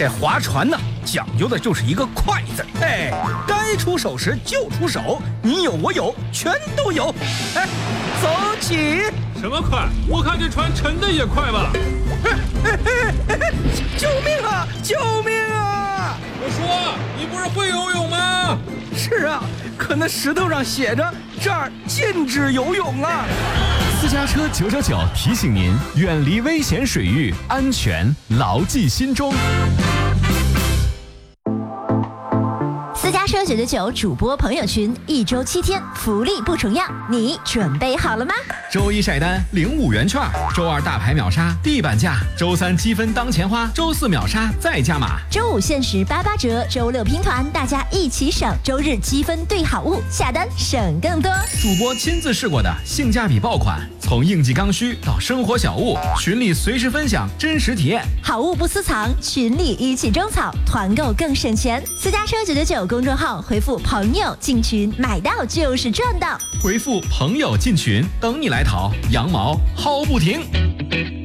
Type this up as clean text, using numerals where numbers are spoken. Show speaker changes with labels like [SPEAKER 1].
[SPEAKER 1] 这划船呢，讲究的就是一个快字。哎，该出手时就出手，你有我有，全都有。哎，走起！
[SPEAKER 2] 什么快？我看这船沉的也快吧？
[SPEAKER 1] 救命啊！救命啊！
[SPEAKER 2] 我说，你不是会游泳吗？
[SPEAKER 1] 是啊，可那石头上写着这儿禁止游泳啊。
[SPEAKER 3] 私家车999提醒您，远离危险水域，安全牢记心中。
[SPEAKER 4] 私家车999主播朋友群，1周7天，福利不重样，你准备好了吗？
[SPEAKER 3] 周一晒单领5元券，周二大牌秒杀地板价，周三积分当钱花，周四秒杀再加码，
[SPEAKER 4] 周五限时88折，周六拼团，大家一起省，周日积分兑好物，下单省更多。
[SPEAKER 3] 主播亲自试过的性价比爆款，从应季刚需到生活小物，群里随时分享真实体验，
[SPEAKER 4] 好物不私藏，群里一起种草，团购更省钱。私家车999公众号回复朋友进群，买到就是赚到。
[SPEAKER 3] 回复朋友进群，等你来淘，羊毛薅不停。